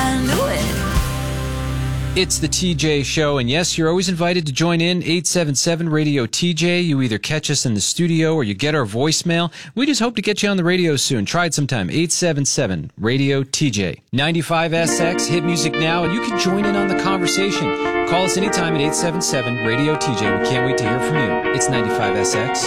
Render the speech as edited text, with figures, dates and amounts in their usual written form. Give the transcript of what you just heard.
I knew it. It's the TJ Show, and yes, you're always invited to join in, 877-RADIO-TJ. You either catch us in the studio or you get our voicemail. We just hope to get you on the radio soon. Try it sometime, 877-RADIO-TJ. 95SX, hit music now, and you can join in on the conversation. Call us anytime at 877-RADIO-TJ. We can't wait to hear from you. It's 95SX.